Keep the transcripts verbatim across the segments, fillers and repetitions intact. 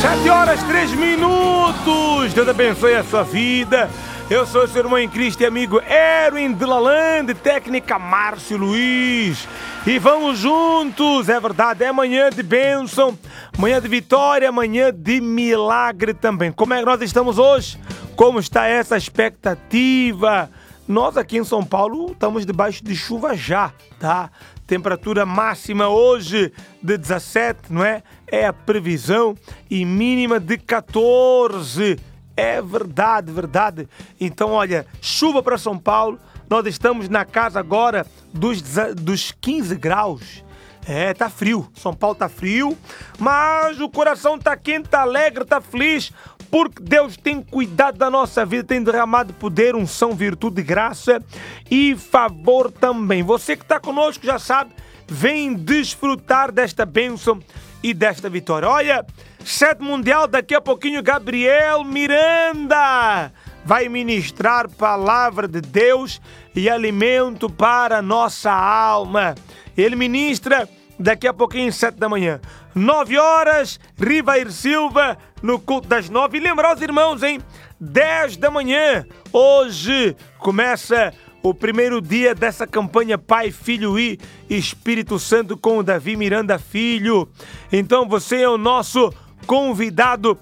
Sete horas, três minutos. Deus abençoe a sua vida. Eu sou o seu irmão em Cristo e amigo Erwin de Lalande, técnica Márcio Luiz. E vamos juntos, é verdade, é manhã de bênção, manhã de vitória, manhã de milagre também. Como é que nós estamos hoje? Como está essa expectativa? Nós aqui em São Paulo estamos debaixo de chuva já, tá? Temperatura máxima hoje de dezessete, não é? É a previsão, e mínima de catorze. É verdade, verdade. Então, olha, chuva para São Paulo. Nós estamos na casa agora dos, dos quinze graus. É, tá frio. São Paulo tá frio, mas o coração tá quente, tá alegre, tá feliz, porque Deus tem cuidado da nossa vida, tem derramado poder, unção, virtude, graça e favor também. Você que está conosco já sabe, vem desfrutar desta bênção e desta vitória. Olha, sede mundial, daqui a pouquinho Gabriel Miranda vai ministrar palavra de Deus e alimento para a nossa alma. Ele ministra daqui a pouquinho, sete da manhã. Nove horas, Rivair Silva no culto das nove. E lembrar os irmãos, hein? Dez da manhã, hoje começa o primeiro dia dessa campanha Pai, Filho e Espírito Santo com o Davi Miranda Filho. Então você é o nosso convidado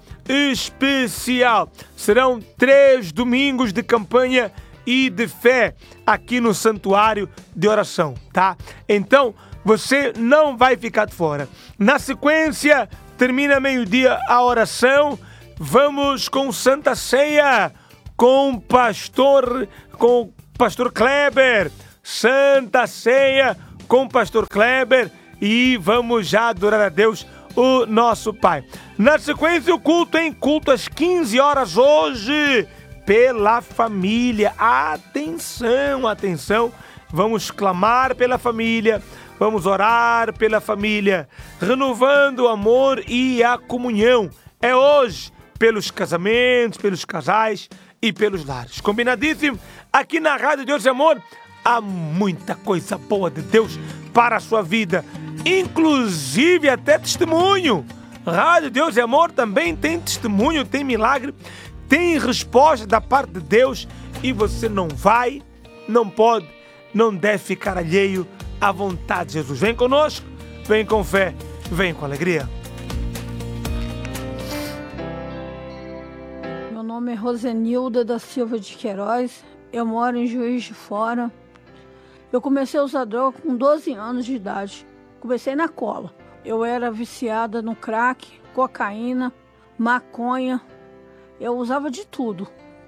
especial. Serão três domingos de campanha e de fé aqui no Santuário de Oração, tá? Então você não vai ficar de fora. Na sequência, termina meio-dia a oração. Vamos com Santa Ceia com pastor, com pastor Kleber. Santa Ceia com pastor Kleber. E vamos já adorar a Deus, o nosso Pai. Na sequência, o culto em culto às quinze horas hoje, pela família. Atenção, atenção. Vamos clamar pela família. Vamos orar pela família, renovando o amor e a comunhão. É hoje, pelos casamentos, pelos casais e pelos lares. Combinadíssimo? Aqui na Rádio Deus e Amor, há muita coisa boa de Deus para a sua vida, inclusive até testemunho. Rádio Deus e Amor também tem testemunho, tem milagre, tem resposta da parte de Deus, e você não vai, não pode, não deve ficar alheio à vontade de Jesus. Vem conosco, vem com fé, vem com alegria. Meu nome é Rosenilda da Silva de Queiroz, eu moro em Juiz de Fora. Eu comecei a usar droga com doze anos de idade, comecei na cola. Eu era viciada no crack, cocaína, maconha, eu usava de tudo.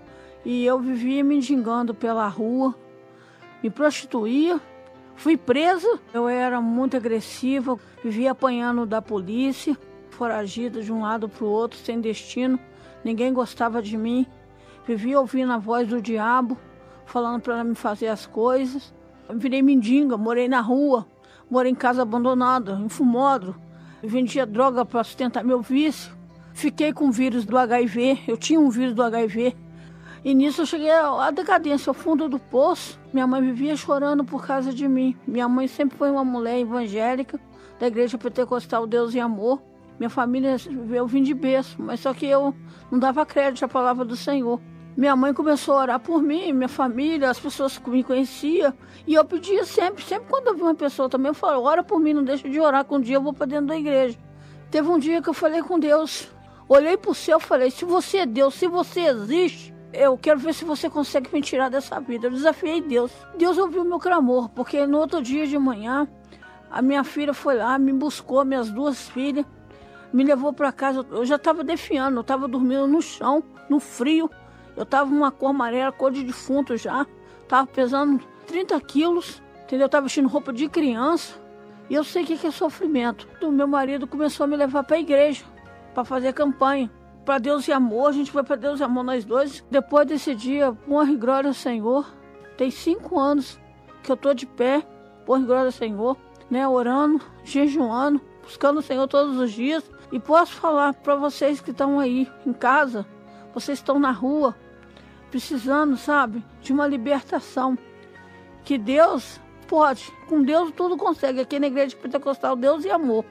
E eu vivia mendigando pela rua, me prostituía. Fui presa, eu era muito agressiva, vivia apanhando da polícia, foragida de um lado para o outro, sem destino, ninguém gostava de mim, vivia ouvindo a voz do diabo, falando para me fazer as coisas. Eu virei mendiga, morei na rua, morei em casa abandonada, em fumódromo, vendia droga para sustentar meu vício, fiquei com o vírus do agá i vê, eu tinha um vírus do agá i vê. E nisso eu cheguei à decadência, ao fundo do poço. Minha mãe vivia chorando por causa de mim. Minha mãe sempre foi uma mulher evangélica, da Igreja Pentecostal Deus e Amor. Minha família, eu vim de berço, mas só que eu não dava crédito à palavra do Senhor. Minha mãe começou a orar por mim, minha família, as pessoas que me conheciam. E eu pedia sempre, sempre quando eu vi uma pessoa também, eu falo, ora por mim, não deixa de orar, que um dia eu vou para dentro da igreja. Teve um dia que eu falei com Deus, olhei para o céu e falei, se você é Deus, se você existe, eu quero ver se você consegue me tirar dessa vida. Eu desafiei Deus. Deus ouviu meu clamor, porque no outro dia de manhã, a minha filha foi lá, me buscou, minhas duas filhas, me levou para casa. Eu já estava defiando, eu estava dormindo no chão, no frio. Eu estava uma cor amarela, cor de defunto já. Estava pesando trinta quilos, entendeu? Eu estava vestindo roupa de criança. E eu sei o que é sofrimento. O meu marido começou a me levar para a igreja, para fazer campanha. Para Deus e Amor, a gente foi para Deus e Amor nós dois. Depois desse dia, honra e glória ao Senhor. Tem cinco anos que eu estou de pé, honra e glória ao Senhor, né? Orando, jejuando, buscando o Senhor todos os dias. E posso falar para vocês que estão aí em casa, vocês estão na rua, precisando, sabe, de uma libertação. Que Deus pode, com Deus tudo consegue. Aqui na Igreja Pentecostal, Deus e Amor.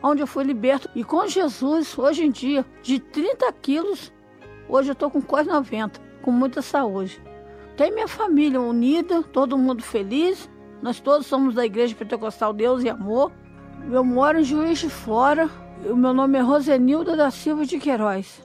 onde eu fui liberto. E com Jesus, hoje em dia, de trinta quilos, hoje eu estou com quase noventa, com muita saúde. Tem minha família unida, todo mundo feliz. Nós todos somos da Igreja Pentecostal Deus e Amor. Eu moro em Juiz de Fora. O meu nome é Rosenilda da Silva de Queiroz.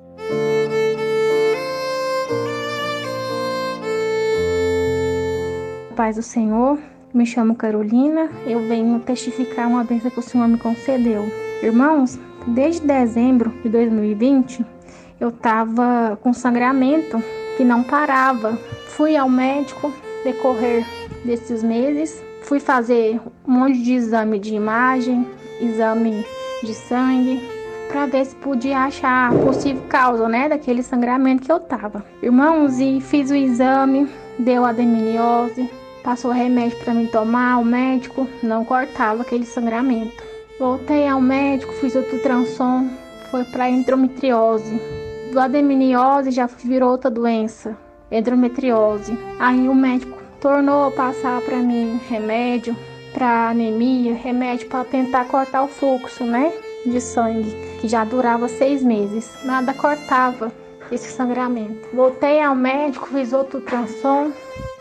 Paz do Senhor, me chamo Carolina, eu venho testificar uma bênção que o Senhor me concedeu. Irmãos, desde dezembro de dois mil e vinte, eu estava com sangramento que não parava. Fui ao médico decorrer desses meses, fui fazer um monte de exame de imagem, exame de sangue, para ver se podia achar a possível causa, né, daquele sangramento que eu tava. Irmãos, e fiz o exame, deu adenomiose, passou remédio para mim tomar, o médico não cortava aquele sangramento. Voltei ao médico, fiz outro ultrassom, foi para endometriose. Do adenomiose já virou outra doença, endometriose. Aí o médico tornou a passar para mim remédio para anemia, remédio para tentar cortar o fluxo, né, de sangue, que já durava seis meses. Nada cortava esse sangramento. Voltei ao médico, fiz outro ultrassom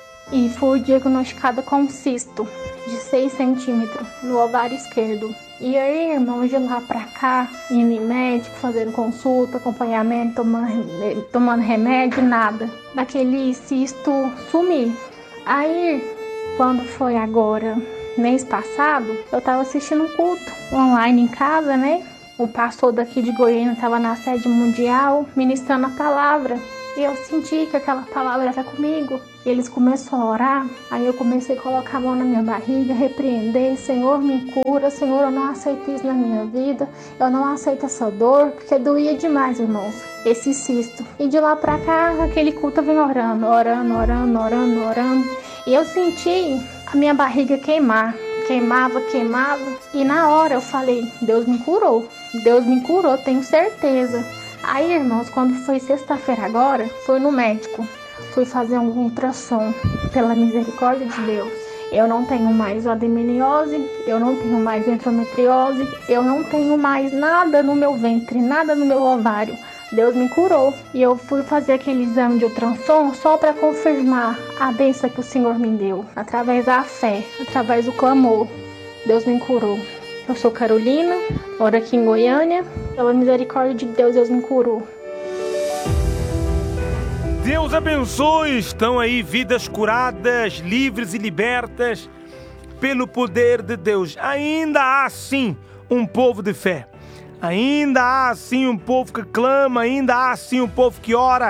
e fui diagnosticada com um cisto de seis centímetros no ovário esquerdo. E aí, irmãos, de lá pra cá, indo em médico, fazendo consulta, acompanhamento, tomando, tomando remédio, nada. Daquele cisto sumir. Aí, quando foi agora, mês passado, eu tava assistindo um culto online em casa, né? O pastor daqui de Goiânia estava na sede mundial ministrando a palavra. E eu senti que aquela palavra era comigo. Eles começaram a orar. Aí eu comecei a colocar a mão na minha barriga, repreender. Senhor, me cura. Senhor, eu não aceito isso na minha vida. Eu não aceito essa dor, porque doía demais, irmãos, esse cisto. E de lá pra cá, aquele culto vem orando, orando, orando, orando, orando. E eu senti a minha barriga queimar. Queimava, queimava. E na hora eu falei, Deus me curou. Deus me curou, tenho certeza. Aí, irmãos, quando foi sexta-feira agora, fui no médico. Fui fazer um ultrassom, pela misericórdia de Deus. Eu não tenho mais adenomiose, eu não tenho mais endometriose, eu não tenho mais nada no meu ventre, nada no meu ovário. Deus me curou. E eu fui fazer aquele exame de ultrassom só para confirmar a bênção que o Senhor me deu. Através da fé, através do clamor, Deus me curou. Eu sou Carolina, moro aqui em Goiânia. Pela misericórdia de Deus, Deus me curou. Deus abençoe. Estão aí vidas curadas, livres e libertas pelo poder de Deus. Ainda há sim um povo de fé. Ainda há sim um povo que clama. Ainda há sim um povo que ora.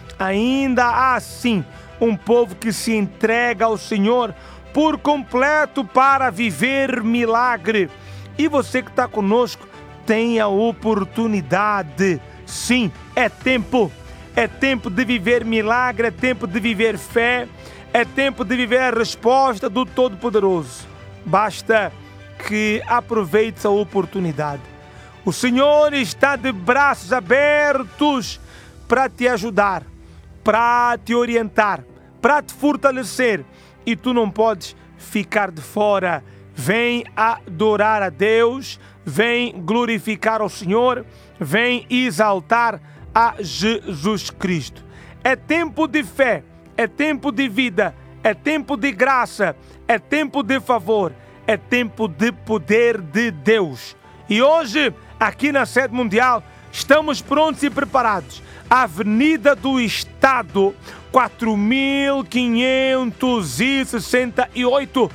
Ainda há sim um povo que se entrega ao Senhor por completo para viver milagre. E você que está conosco tem a oportunidade. Sim, é tempo. É tempo de viver milagre, é tempo de viver fé, é tempo de viver a resposta do Todo-Poderoso. Basta que aproveite a oportunidade. O Senhor está de braços abertos para te ajudar, para te orientar, para te fortalecer. E tu não podes ficar de fora. Vem adorar a Deus, vem glorificar ao Senhor, vem exaltar a Jesus Cristo. É tempo de fé, é tempo de vida, é tempo de graça, é tempo de favor, é tempo de poder de Deus. E hoje, aqui na sede mundial, estamos prontos e preparados. Avenida do Estado, quatro mil quinhentos e sessenta e oito,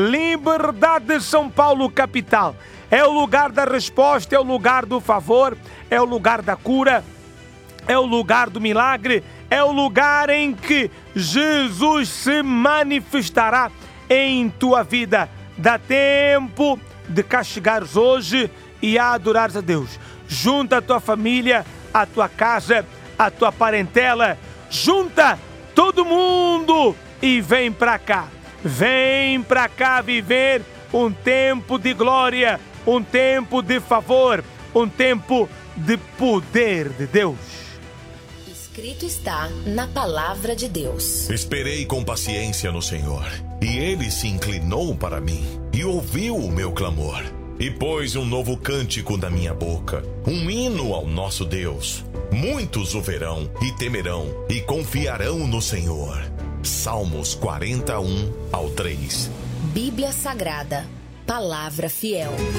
Liberdade, São Paulo, capital. É o lugar da resposta, é o lugar do favor, é o lugar da cura, é o lugar do milagre, é o lugar em que Jesus se manifestará em tua vida. Dá tempo de cá chegares hoje e a adorares a Deus. Junta a tua família, a tua casa, a tua parentela, junta todo mundo e vem pra cá. Vem pra cá viver um tempo de glória, um tempo de favor, um tempo de poder de Deus. Escrito está na palavra de Deus. Esperei com paciência no Senhor, e Ele se inclinou para mim e ouviu o meu clamor. e pôs um novo cântico na minha boca, um hino ao nosso Deus. Muitos o verão e temerão e confiarão no Senhor. Salmos quarenta e um ao três. Bíblia Sagrada, palavra fiel.